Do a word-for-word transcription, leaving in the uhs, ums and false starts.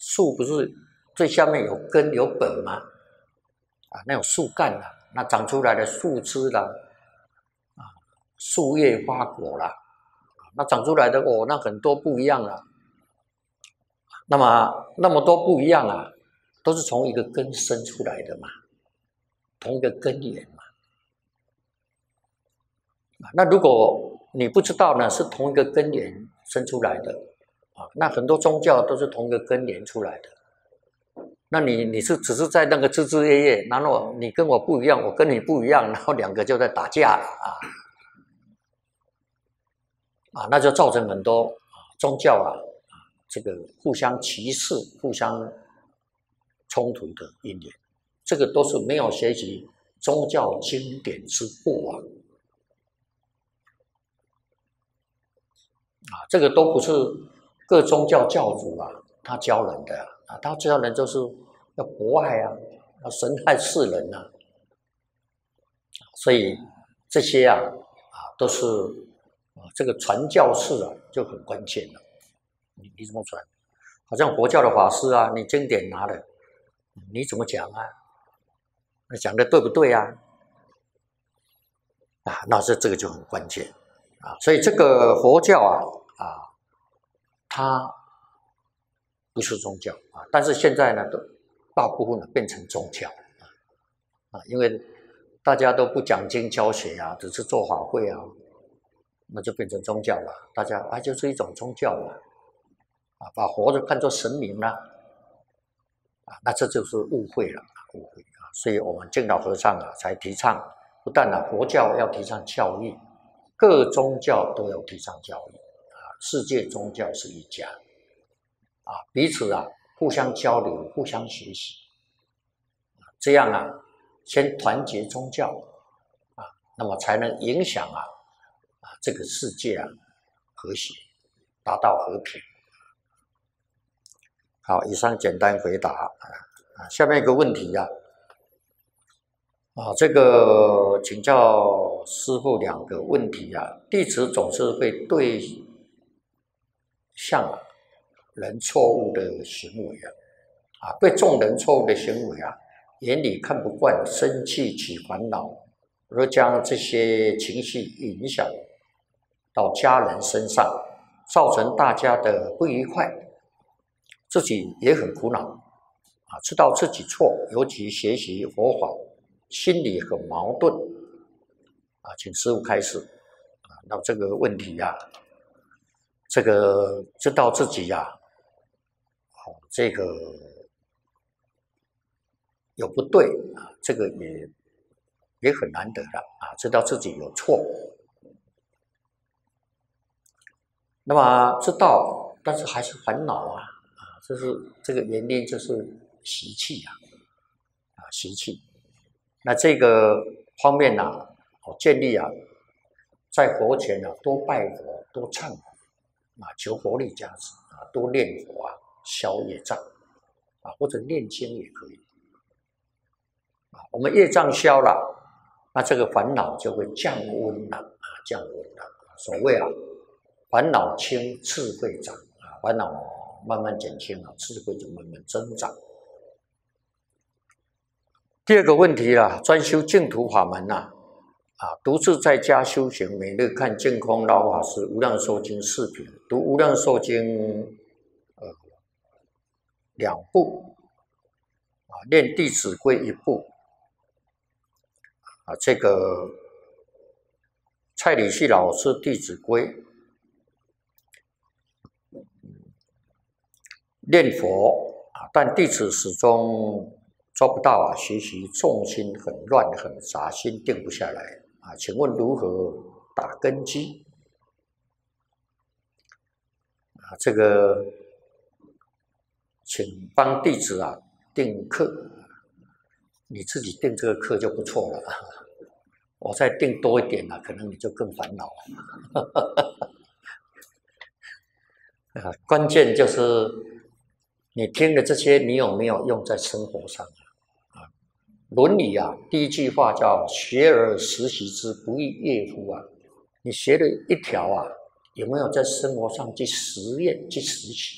树不是最下面有根有本吗？啊，那有树干啦，那长出来的树枝啦，啊，树叶花果啦，那长出来的哦，那很多不一样啦。那么那么多不一样啊，都是从一个根生出来的嘛，同一个根源嘛。那如果你不知道呢，是同一个根源生出来的啊，那很多宗教都是同一个根源出来的。那你你是只是在那个枝枝叶叶，然后你跟我不一样，我跟你不一样，然后两个就在打架了啊啊，那就造成很多宗教啊这个互相歧视、互相冲突的因缘，这个都是没有学习宗教经典之祸啊啊，这个都不是各宗教教主啊他教人的啊，他教人就是要博爱啊，要神害世人啊，所以这些啊啊都是啊这个传教士啊就很关键了。你你怎么传？好像佛教的法师啊，你经典拿了，你怎么讲啊？那讲的对不对啊？啊，那这这个就很关键啊。所以这个佛教啊啊，它不是宗教啊，但是现在呢，都大部分呢变成宗教啊，因为大家都不讲经教学啊，只是做法会啊，那就变成宗教了。大家啊，就是一种宗教了。啊，把佛就看作神明了，啊，那这就是误会了，误会啊！所以我们净老和尚啊，才提倡，不但啊佛教要提倡教育，各宗教都要提倡教育啊，世界宗教是一家，啊，彼此啊互相交流，互相学习，这样啊，先团结宗教啊，那么才能影响啊啊这个世界啊和谐，达到和平。好，以上简单回答啊。下面一个问题呀、啊，啊，这个请教师父两个问题啊。弟子总是会对象人错误的行为啊，啊，对众人错误的行为啊，眼里看不惯，生气起烦恼，而将这些情绪影响到家人身上，造成大家的不愉快。自己也很苦恼啊，知道自己错，尤其学习佛法，心里很矛盾啊，请师父开示啊。那这个问题呀、啊，这个知道自己呀、啊，哦，这个有不对啊，这个也也很难得了啊，知道自己有错，那么知道，但是还是烦恼啊。就是这个原因，就是习气啊，啊习气。那这个方面呢、啊，我建议啊，在佛前啊多拜佛，多忏悔啊，求佛力加持啊，多念佛啊，消业障啊，或者念经也可以啊。我们业障消了，那这个烦恼就会降温了啊，降温了。所谓啊，烦恼轻，智慧长啊，烦恼慢慢减轻了，智慧就慢慢增长。第二个问题啦，专修净土法门呐、啊，啊，独自在家修行，每日看净空老法师《无量寿经》视频，读《无量寿经》呃两部，啊，念《弟子规》一部，啊，这个蔡礼旭老师《弟子规》。念佛啊，但弟子始终做不到啊，学习重心很乱很杂，心定不下来啊。请问如何打根基啊？这个，请帮弟子啊定课，你自己定这个课就不错了。我再定多一点啊，可能你就更烦恼啊。关键就是。你听的这些，你有没有用在生活上啊？伦理啊，第一句话叫“学而时习之，不亦说乎”啊。你学了一条啊，有没有在生活上去实验、去实习？